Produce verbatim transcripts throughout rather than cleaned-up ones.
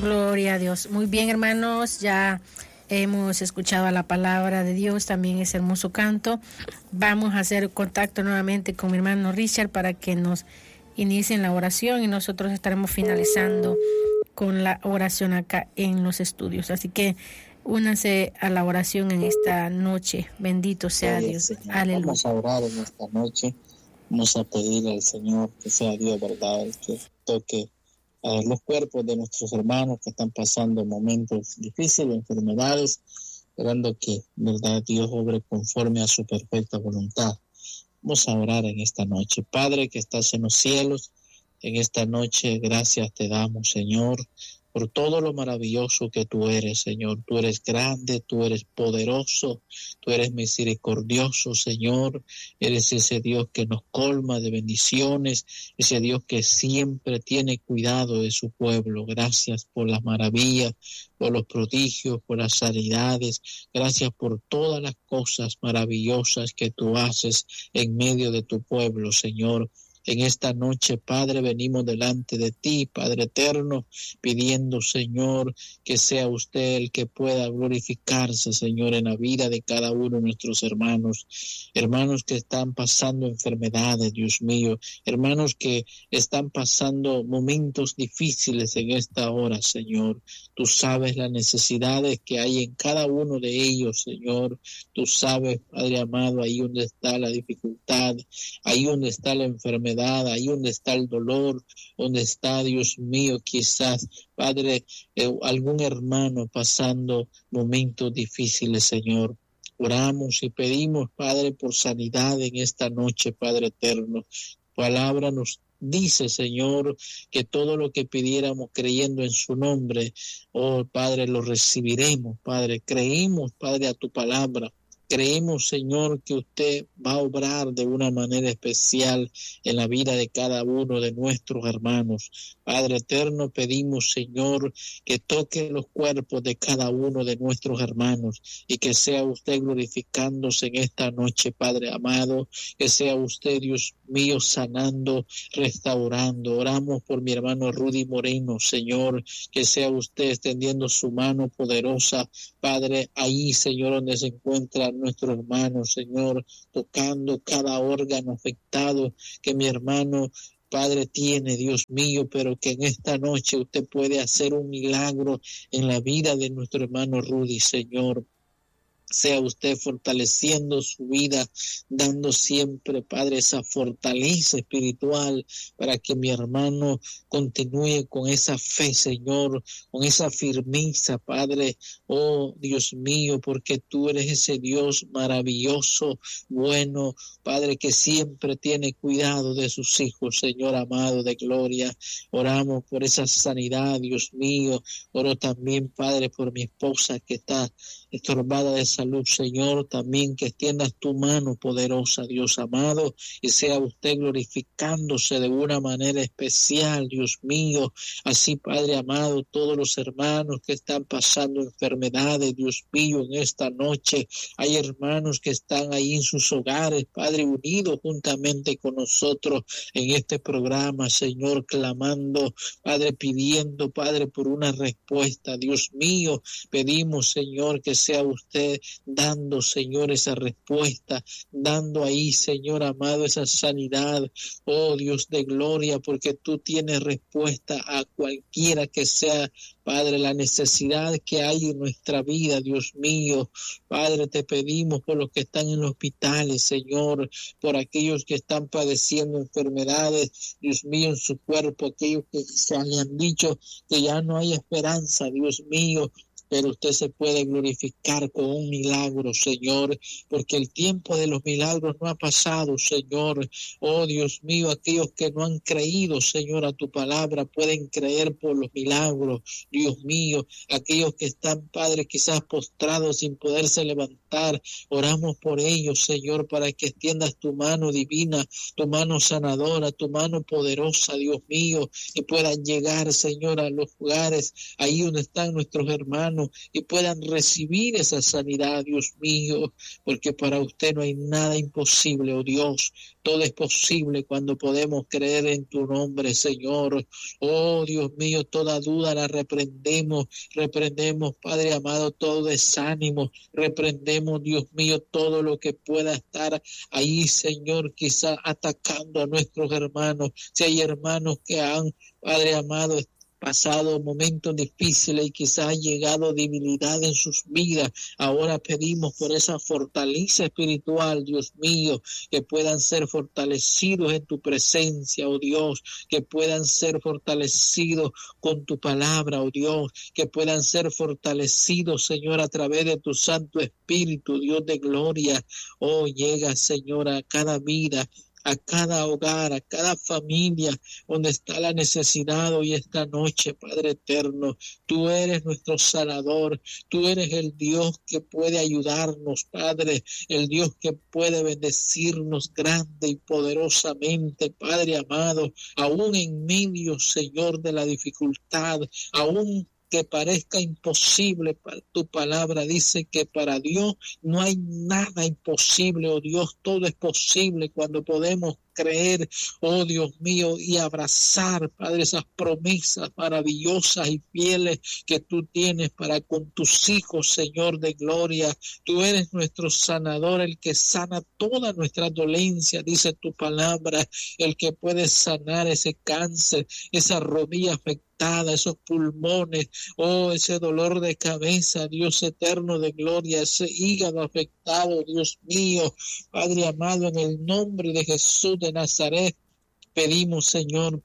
Gloria a Dios. Muy bien, hermanos, ya hemos escuchado la palabra de Dios, también ese hermoso canto. Vamos a hacer contacto nuevamente con mi hermano Richard para que nos inicien la oración y nosotros estaremos finalizando con la oración acá en los estudios. Así que únanse a la oración en esta noche. Bendito sea Gloria Dios. Señor. Aleluya. Vamos a orar en esta noche. Vamos a pedirle al Señor que sea Dios, ¿verdad?, el que toque a los cuerpos de nuestros hermanos que están pasando momentos difíciles, enfermedades, esperando que, ¿verdad?, Dios obre conforme a su perfecta voluntad. Vamos a orar en esta noche. Padre que estás en los cielos, en esta noche gracias te damos, Señor, por todo lo maravilloso que tú eres, Señor. Tú eres grande, tú eres poderoso, tú eres misericordioso, Señor. Eres ese Dios que nos colma de bendiciones, ese Dios que siempre tiene cuidado de su pueblo. Gracias por las maravillas, por los prodigios, por las sanidades. Gracias por todas las cosas maravillosas que tú haces en medio de tu pueblo, Señor. En esta noche, Padre, venimos delante de ti, Padre eterno, pidiendo, Señor, que sea usted el que pueda glorificarse, Señor, en la vida de cada uno de nuestros hermanos. Hermanos que están pasando enfermedades, Dios mío. Hermanos que están pasando momentos difíciles en esta hora, Señor. Tú sabes las necesidades que hay en cada uno de ellos, Señor. Tú sabes, Padre amado, ahí donde está la dificultad, ahí donde está la enfermedad, ahí donde está el dolor, donde está, Dios mío, quizás, Padre, eh, algún hermano pasando momentos difíciles, Señor. Oramos y pedimos, Padre, por sanidad en esta noche, Padre eterno. Palabra nos dice, Señor, que todo lo que pidiéramos creyendo en su nombre, oh Padre, lo recibiremos, Padre. Creímos, Padre, a tu palabra. Creemos, Señor, que usted va a obrar de una manera especial en la vida de cada uno de nuestros hermanos. Padre eterno, pedimos, Señor, que toque los cuerpos de cada uno de nuestros hermanos y que sea usted glorificándose en esta noche, Padre amado, que sea usted, Dios mío, sanando, restaurando. Oramos por mi hermano Rudy Moreno, Señor, que sea usted extendiendo su mano poderosa, Padre, ahí, Señor, donde se encuentra nuestro hermano, Señor, tocando cada órgano afectado que mi hermano Padre tiene, Dios mío, pero que en esta noche usted puede hacer un milagro en la vida de nuestro hermano Rudy, Señor. Sea usted fortaleciendo su vida, dando siempre, Padre, esa fortaleza espiritual para que mi hermano continúe con esa fe, Señor, con esa firmeza, Padre. Oh, Dios mío, porque tú eres ese Dios maravilloso, bueno, Padre, que siempre tiene cuidado de sus hijos, Señor amado de gloria. Oramos por esa sanidad, Dios mío. Oro también, Padre, por mi esposa que está estorbada de salud, Señor, también que extiendas tu mano poderosa, Dios amado, y sea usted glorificándose de una manera especial, Dios mío. Así, Padre amado, todos los hermanos que están pasando enfermedades, Dios mío, en esta noche, hay hermanos que están ahí en sus hogares, Padre, unidos juntamente con nosotros en este programa, Señor, clamando, Padre, pidiendo, Padre, por una respuesta, Dios mío. Pedimos, Señor, que sea usted dando, Señor, esa respuesta, dando ahí, Señor amado, esa sanidad. Oh, Dios de gloria, porque tú tienes respuesta a cualquiera que sea, Padre, la necesidad que hay en nuestra vida, Dios mío. Padre, te pedimos por los que están en los hospitales, Señor, por aquellos que están padeciendo enfermedades, Dios mío, en su cuerpo, aquellos que se le han dicho que ya no hay esperanza, Dios mío. Pero usted se puede glorificar con un milagro, Señor, porque el tiempo de los milagros no ha pasado, Señor. Oh, Dios mío, aquellos que no han creído, Señor, a tu palabra, pueden creer por los milagros, Dios mío. Aquellos que están, Padre, quizás postrados sin poderse levantar, estar. Oramos por ellos, Señor, para que extiendas tu mano divina, tu mano sanadora, tu mano poderosa, Dios mío, y puedan llegar, Señor, a los lugares ahí donde están nuestros hermanos y puedan recibir esa sanidad, Dios mío, porque para usted no hay nada imposible, oh Dios. Todo es posible cuando podemos creer en tu nombre, Señor. Oh, Dios mío, toda duda la reprendemos, reprendemos, Padre amado, todo desánimo, reprendemos, Dios mío, todo lo que pueda estar ahí, Señor, quizá atacando a nuestros hermanos. Si hay hermanos que han, Padre amado, pasado momentos difíciles y quizás ha llegado debilidad en sus vidas. Ahora pedimos por esa fortaleza espiritual, Dios mío, que puedan ser fortalecidos en tu presencia, oh Dios, que puedan ser fortalecidos con tu palabra, oh Dios, que puedan ser fortalecidos, Señor, a través de tu Santo Espíritu, Dios de gloria. Oh, llega, Señor, a cada vida, a cada hogar, a cada familia donde está la necesidad hoy esta noche, Padre eterno. Tú eres nuestro sanador, tú eres el Dios que puede ayudarnos, Padre, el Dios que puede bendecirnos grande y poderosamente, Padre amado, aún en medio, Señor, de la dificultad, aún que parezca imposible, tu palabra dice que para Dios no hay nada imposible, oh Dios, todo es posible cuando podemos creer, oh Dios mío, y abrazar, Padre, esas promesas maravillosas y fieles que tú tienes para con tus hijos, Señor de gloria. Tú eres nuestro sanador, el que sana toda nuestra dolencia, dice tu palabra, el que puede sanar ese cáncer, esa rodilla afectada, esos pulmones, oh, ese dolor de cabeza, Dios eterno de gloria, ese hígado afectado, Dios mío, Padre amado, en el nombre de Jesús de Nazaret, pedimos, Señor,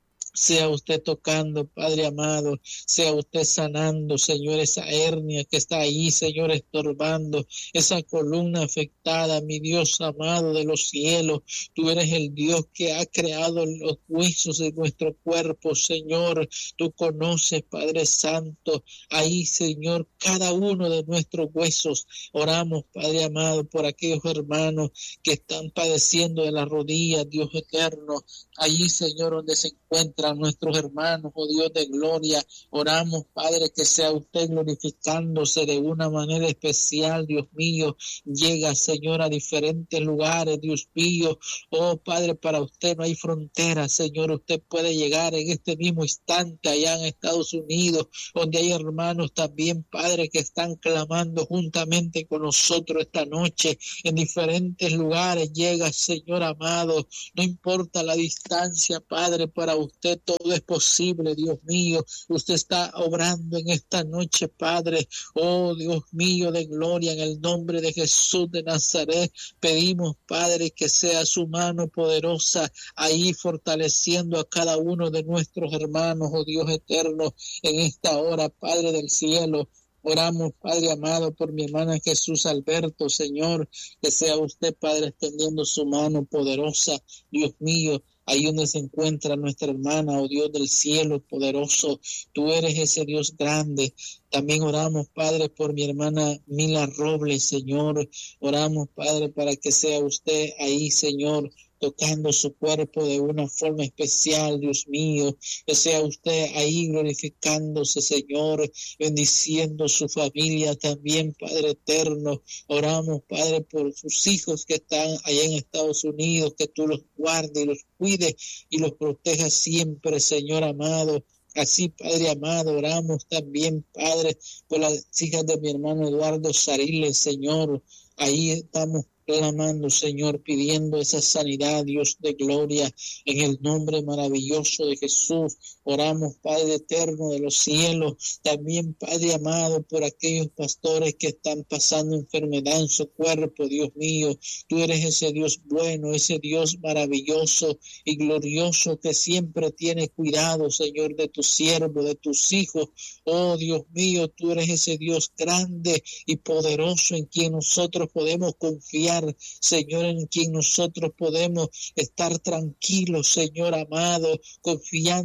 sea usted tocando, Padre amado, sea usted sanando, Señor, esa hernia que está ahí, Señor, estorbando, esa columna afectada, mi Dios amado de los cielos. Tú eres el Dios que ha creado los huesos de nuestro cuerpo, Señor. Tú conoces, Padre Santo, ahí, Señor, cada uno de nuestros huesos. Oramos, Padre amado, por aquellos hermanos que están padeciendo de las rodillas, Dios eterno. Allí, Señor, donde se encuentran nuestros hermanos, oh Dios de gloria, oramos, Padre, que sea usted glorificándose de una manera especial, Dios mío. Llega, Señor, a diferentes lugares, Dios mío. Oh, Padre, para usted no hay fronteras, Señor. Usted puede llegar en este mismo instante allá en Estados Unidos, donde hay hermanos también, Padre, que están clamando juntamente con nosotros esta noche en diferentes lugares. Llega, Señor amado, no importa la distancia, Padre, para usted todo es posible, Dios mío. Usted está obrando en esta noche, Padre. Oh, Dios mío de gloria, en el nombre de Jesús de Nazaret, pedimos, Padre, que sea su mano poderosa ahí fortaleciendo a cada uno de nuestros hermanos, oh Dios eterno, en esta hora, Padre del cielo. Oramos, Padre amado, por mi hermana Jesús Alberto, Señor, que sea usted, Padre, extendiendo su mano poderosa, Dios mío, ahí donde se encuentra nuestra hermana, oh Dios del cielo poderoso. Tú eres ese Dios grande. También oramos, Padre, por mi hermana Mila Robles, Señor. Oramos, Padre, para que sea usted ahí, Señor, tocando su cuerpo de una forma especial, Dios mío, que sea usted ahí glorificándose, Señor, bendiciendo su familia también, Padre eterno. Oramos, Padre, por sus hijos que están allá en Estados Unidos, que tú los guardes y los cuides y los protejas siempre, Señor amado. Así, Padre amado, oramos también, Padre, por las hijas de mi hermano Eduardo Sariles, Señor. Ahí estamos clamando, Señor, pidiendo esa sanidad, Dios de gloria, en el nombre maravilloso de Jesús. Oramos, Padre eterno de los cielos, también, Padre amado, por aquellos pastores que están pasando enfermedad en su cuerpo, Dios mío. Tú eres ese Dios bueno, ese Dios maravilloso y glorioso que siempre tiene cuidado, Señor, de tus siervos, de tus hijos. Oh, Dios mío, tú eres ese Dios grande y poderoso en quien nosotros podemos confiar, Señor, en quien nosotros podemos estar tranquilos, Señor amado, confiando que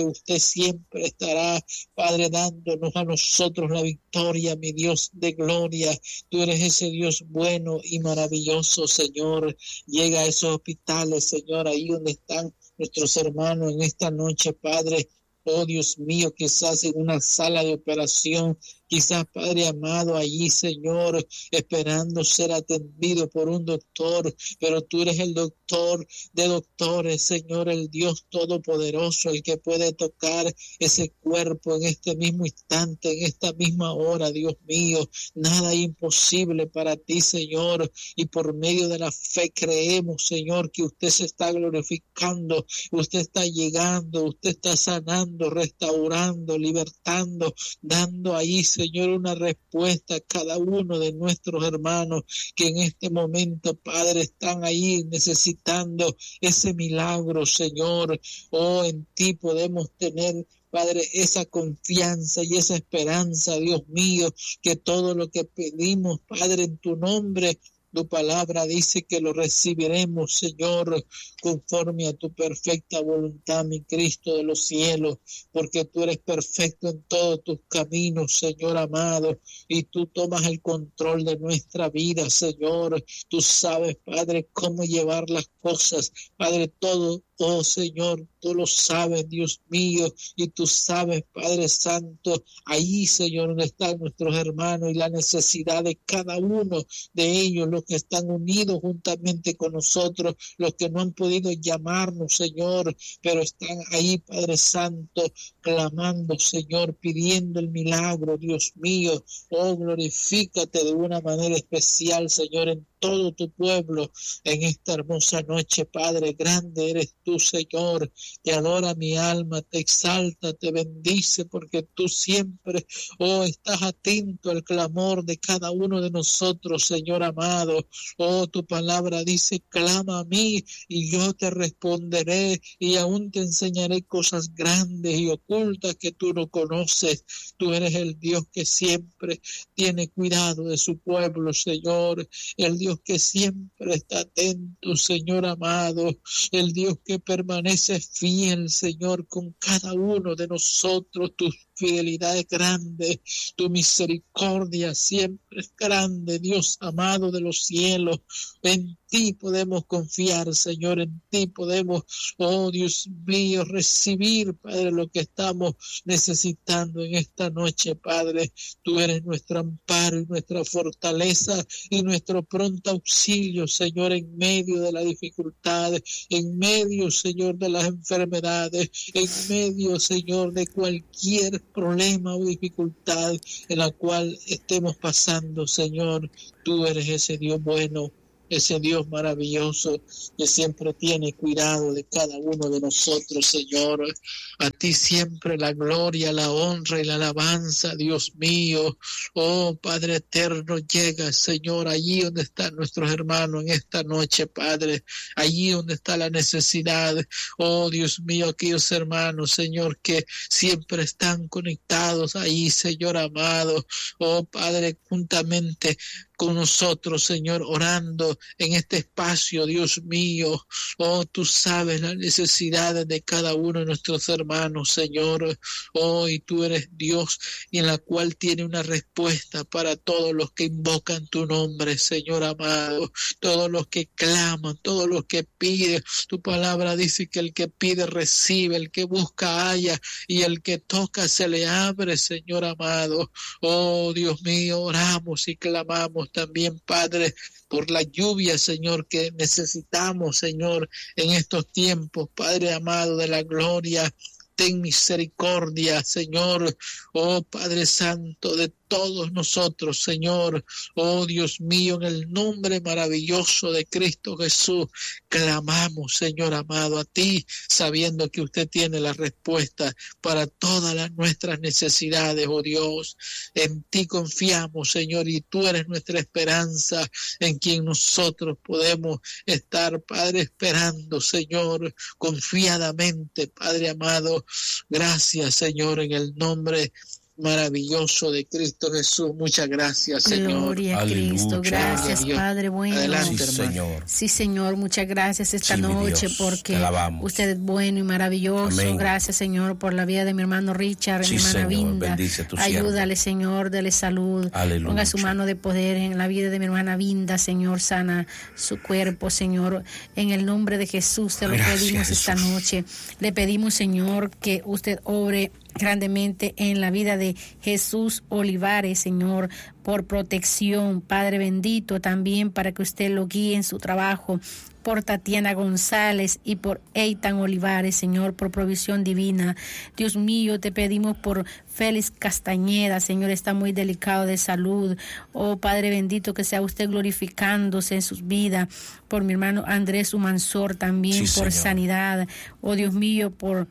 usted siempre estará, Padre, dándonos a nosotros la victoria, mi Dios de gloria. Tú eres ese Dios bueno y maravilloso, Señor. Llega a esos hospitales, Señor, ahí donde están nuestros hermanos en esta noche, Padre. Oh, Dios mío, quizás en una sala de operación, quizás, Padre amado, allí, Señor, esperando ser atendido por un doctor, pero tú eres el doctor de doctores, Señor, el Dios todopoderoso, el que puede tocar ese cuerpo en este mismo instante, en esta misma hora, Dios mío. Nada es imposible para ti, Señor, y por medio de la fe creemos, Señor, que usted se está glorificando, usted está llegando, usted está sanando, restaurando, libertando, dando ahí, Señor, una respuesta a cada uno de nuestros hermanos que en este momento, Padre, están ahí necesitando ese milagro, Señor. Oh, en ti podemos tener, Padre, esa confianza y esa esperanza, Dios mío, que todo lo que pedimos, Padre, en tu nombre, tu palabra dice que lo recibiremos, Señor, conforme a tu perfecta voluntad, mi Cristo de los cielos, porque tú eres perfecto en todos tus caminos, Señor amado, y tú tomas el control de nuestra vida, Señor. Tú sabes, Padre, cómo llevar las cosas, Padre, todo. Oh, Señor, tú lo sabes, Dios mío, y tú sabes, Padre Santo, ahí, Señor, donde están nuestros hermanos y la necesidad de cada uno de ellos, los que están unidos juntamente con nosotros, los que no han podido llamarnos, Señor, pero están ahí, Padre Santo, clamando, Señor, pidiendo el milagro, Dios mío. Oh, glorifícate de una manera especial, Señor, en todo tu pueblo en esta hermosa noche, Padre. Grande eres tú, Señor. Te adora mi alma, te exalta, te bendice, porque tú siempre, oh, estás atento al clamor de cada uno de nosotros, Señor amado. Oh, tu palabra dice, clama a mí y yo te responderé y aún te enseñaré cosas grandes y ocultas que tú no conoces. Tú eres el Dios que siempre tiene cuidado de su pueblo, Señor. El Dios que siempre está atento, Señor amado, el Dios que permanece fiel, Señor, con cada uno de nosotros. Tu fidelidad es grande, tu misericordia siempre es grande, Dios amado de los cielos. En ti podemos confiar, Señor, en ti podemos, oh Dios mío, recibir, Padre, lo que estamos necesitando en esta noche, Padre. Tú eres nuestro amparo y nuestra fortaleza y nuestro pronto auxilio, Señor, en medio de la dificultad, en medio, Señor, de las enfermedades, en medio, Señor, de cualquier problema o dificultad en la cual estemos pasando, Señor. Tú eres ese Dios bueno, ese Dios maravilloso que siempre tiene cuidado de cada uno de nosotros, Señor. A ti siempre la gloria, la honra y la alabanza, Dios mío. Oh, Padre eterno, llega, Señor, allí donde están nuestros hermanos en esta noche, Padre. Allí donde está la necesidad. Oh, Dios mío, aquellos hermanos, Señor, que siempre están conectados ahí, Señor amado. Oh, Padre, juntamente con nosotros, Señor, orando en este espacio, Dios mío. Oh, tú sabes las necesidades de cada uno de nuestros hermanos, Señor. Oh, y tú eres Dios y en la cual tiene una respuesta para todos los que invocan tu nombre, Señor amado. Todos los que claman, todos los que piden. Tu palabra dice que el que pide recibe, el que busca halla y el que toca se le abre, Señor amado. Oh, Dios mío, oramos y clamamos también, Padre, por la lluvia, Señor, que necesitamos, Señor, en estos tiempos, Padre amado de la gloria. Ten misericordia, Señor, oh Padre Santo, de todos nosotros, Señor. Oh Dios mío, en el nombre maravilloso de Cristo Jesús, clamamos, Señor amado, a ti, sabiendo que usted tiene la respuesta para todas las nuestras necesidades, oh Dios. En ti confiamos, Señor, y tú eres nuestra esperanza, en quien nosotros podemos estar, Padre, esperando, Señor, confiadamente, Padre amado. Gracias, Señor, en el nombre maravilloso de Cristo Jesús. Muchas gracias, Señor. Gloria a Cristo. Gracias, Padre bueno. Adelante, sí, Señor. Sí, Señor. Muchas gracias esta sí, noche Dios, porque usted es bueno y maravilloso. Amén. Gracias, Señor, por la vida de mi hermano Richard, sí, mi hermana Señor. Vinda. Bendice a tu Ayúdale, siervo. Señor, dele salud. Aleluya. Ponga su mano de poder en la vida de mi hermana Vinda, Señor. Sana su cuerpo, Señor. En el nombre de Jesús te lo Gracias, pedimos esta Jesús. noche. Le pedimos, Señor, que usted obre grandemente en la vida de Jesús Olivares, Señor, por protección, Padre bendito, también para que usted lo guíe en su trabajo, por Tatiana González y por Eitan Olivares, Señor, por provisión divina. Dios mío, te pedimos por Félix Castañeda, Señor, está muy delicado de salud. Oh, Padre bendito, que sea usted glorificándose en sus vidas, por mi hermano Andrés Humansor también, sí, por Señor. sanidad. Oh, Dios mío, por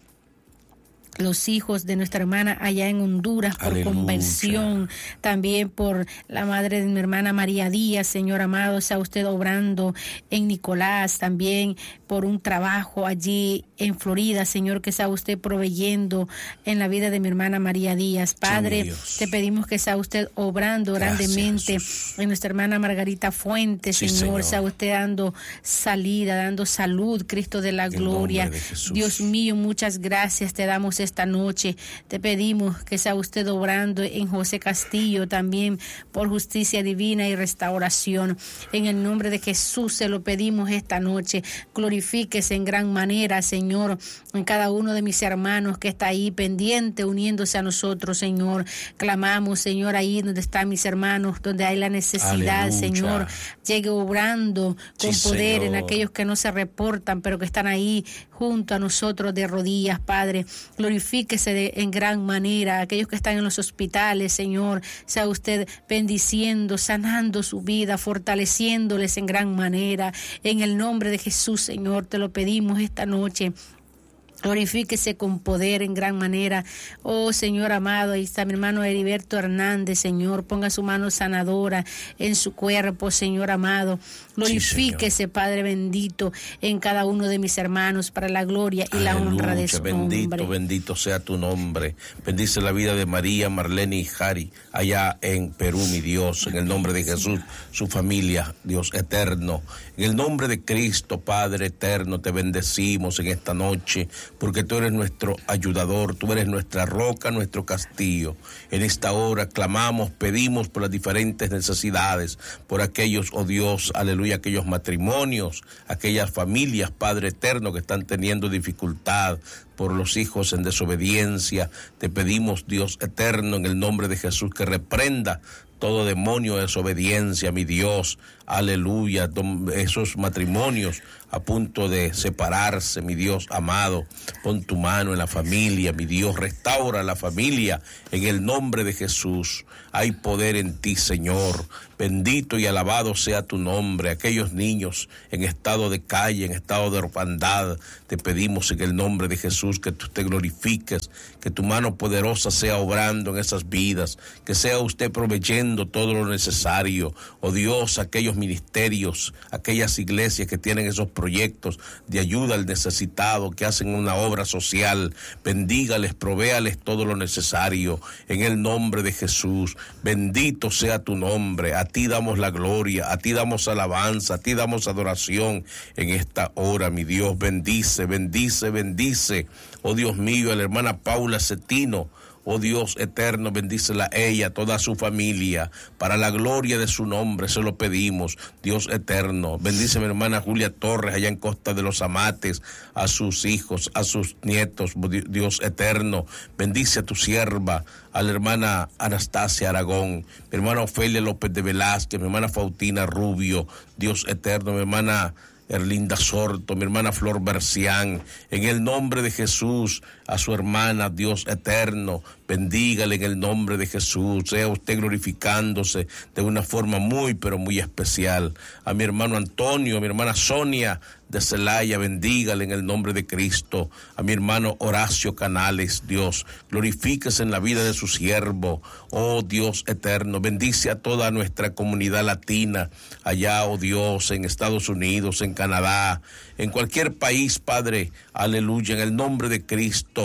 los hijos de nuestra hermana allá en Honduras, por Aleluya. Conversión, también por la madre de mi hermana María Díaz, Señor amado, sea usted obrando en Nicolás, también por un trabajo allí en Florida, Señor, que sea usted proveyendo en la vida de mi hermana María Díaz. Padre, sí, te pedimos que sea usted obrando Gracias, grandemente Jesús. en nuestra hermana Margarita Fuentes, Sí, Señor, Señor. sea usted dando salida, dando salud, Cristo de la En el gloria. nombre de Jesús. Dios mío, muchas gracias te damos esta noche. Te pedimos que sea usted obrando en José Castillo también por justicia divina y restauración. En el nombre de Jesús se lo pedimos esta noche. Glorifíquese en gran manera, Señor, en cada uno de mis hermanos que está ahí pendiente, uniéndose a nosotros, Señor. Clamamos, Señor, ahí donde están mis hermanos, donde hay la necesidad, Aleluya. Señor. Llegue obrando con Sí, poder en Señor. aquellos que no se reportan, pero que están ahí junto a nosotros de rodillas, Padre. Glorifíquese de, en gran manera aquellos que están en los hospitales, Señor. Sea usted bendiciendo, sanando su vida, fortaleciéndoles en gran manera. En el nombre de Jesús, Señor, te lo pedimos esta noche. Glorifíquese con poder en gran manera. Oh, Señor amado, ahí está mi hermano Heriberto Hernández, Señor. Ponga su mano sanadora en su cuerpo, Señor amado. Glorifíquese, sí, Padre bendito, en cada uno de mis hermanos para la gloria y Aleluya, la honra de su bendito, nombre. Bendito sea tu nombre. Bendice la vida de María, Marlene y Jari, allá en Perú, mi Dios. En el nombre de Jesús, su familia, Dios eterno. En el nombre de Cristo, Padre eterno, te bendecimos en esta noche, porque tú eres nuestro ayudador, tú eres nuestra roca, nuestro castillo. En esta hora clamamos, pedimos por las diferentes necesidades, por aquellos, oh Dios, aleluya, aquellos matrimonios, aquellas familias, Padre eterno, que están teniendo dificultad, por los hijos en desobediencia. Te pedimos, Dios eterno, en el nombre de Jesús, que reprenda todo demonio de desobediencia, mi Dios, aleluya, esos matrimonios a punto de separarse, mi Dios amado, pon tu mano en la familia, mi Dios, restaura la familia, en el nombre de Jesús. Hay poder en ti, Señor, bendito y alabado sea tu nombre. Aquellos niños en estado de calle, en estado de orfandad, te pedimos en el nombre de Jesús que tú te glorifiques, que tu mano poderosa sea obrando en esas vidas, que sea usted proveyendo todo lo necesario. Oh Dios, aquellos ministerios, aquellas iglesias que tienen esos proyectos de ayuda al necesitado, que hacen una obra social, bendígales, provéales todo lo necesario, en el nombre de Jesús. Bendito sea tu nombre, a ti damos la gloria, a ti damos alabanza, a ti damos adoración en esta hora, mi Dios. Bendice, bendice, bendice, oh Dios mío, a la hermana Paula Cetino. Oh Dios eterno, bendícela a ella, toda su familia, para la gloria de su nombre, se lo pedimos, Dios eterno. Bendice a mi hermana Julia Torres, allá en Costa de los Amates, a sus hijos, a sus nietos, Dios eterno. Bendice a tu sierva, a la hermana Anastasia Aragón, mi hermana Ofelia López de Velázquez, mi hermana Fautina Rubio, Dios eterno, mi hermana Erlinda Sorto, mi hermana Flor Bercián, en el nombre de Jesús, a su hermana, Dios eterno, bendígale en el nombre de Jesús, sea usted glorificándose de una forma muy, pero muy especial. A mi hermano Antonio, a mi hermana Sonia de Celaya, bendígale en el nombre de Cristo. A mi hermano Horacio Canales, Dios, glorifíquese en la vida de su siervo, oh Dios eterno, bendice a toda nuestra comunidad latina, allá, oh Dios, en Estados Unidos, en Canadá, en cualquier país, Padre, aleluya, en el nombre de Cristo.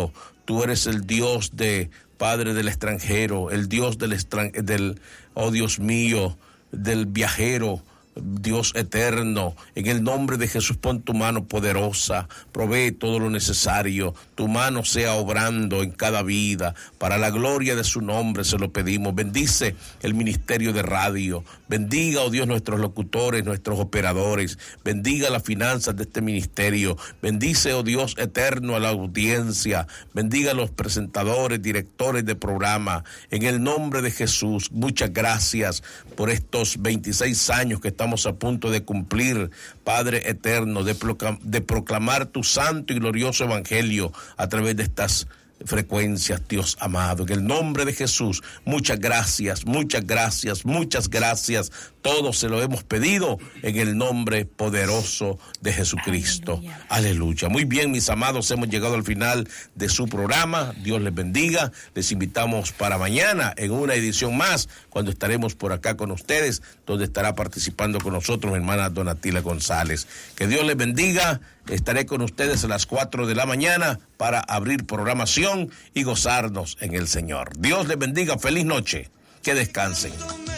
Tú eres el Dios de, Padre, del extranjero, el Dios del, extran, del oh Dios mío, del viajero, Dios eterno. En el nombre de Jesús, pon tu mano poderosa, provee todo lo necesario, tu mano sea obrando en cada vida, para la gloria de su nombre se lo pedimos. Bendice el ministerio de radio, bendiga, oh Dios, nuestros locutores, nuestros operadores, bendiga las finanzas de este ministerio, bendice, oh Dios eterno, a la audiencia, bendiga a los presentadores, directores de programa, en el nombre de Jesús. Muchas gracias por estos veintiséis años que estamos a punto de cumplir, Padre eterno, de, proclam- de proclamar tu santo y glorioso evangelio a través de estas frecuencias, Dios amado. En el nombre de Jesús, muchas gracias, muchas gracias, muchas gracias. Todo se lo hemos pedido en el nombre poderoso de Jesucristo. Aleluya. Aleluya. Muy bien, mis amados, hemos llegado al final de su programa. Dios les bendiga. Les invitamos para mañana en una edición más, cuando estaremos por acá con ustedes, donde estará participando con nosotros mi hermana Donatila González. Que Dios les bendiga. Estaré con ustedes a las cuatro de la mañana para abrir programación y gozarnos en el Señor. Dios les bendiga. Feliz noche. Que descansen.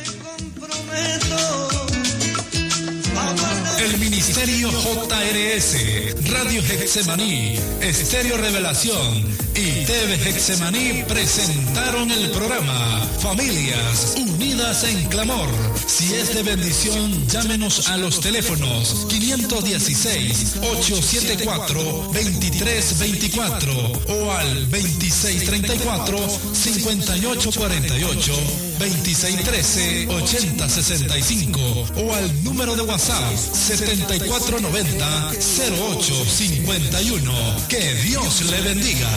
El Ministerio J R S, Radio Getsemaní, Estéreo Revelación y T V Getsemaní presentaron el programa Familias Unidas en Clamor. Si es de bendición, llámenos a los teléfonos quinientos dieciséis, ochocientos setenta y cuatro, veintitrés veinticuatro o al veintiséis treinta y cuatro, cincuenta y ocho cuarenta y ocho, veintiséis trece, ochenta sesenta y cinco o al número de WhatsApp setenta y cuatro noventa, cero ocho cincuenta y uno. Que Dios le bendiga.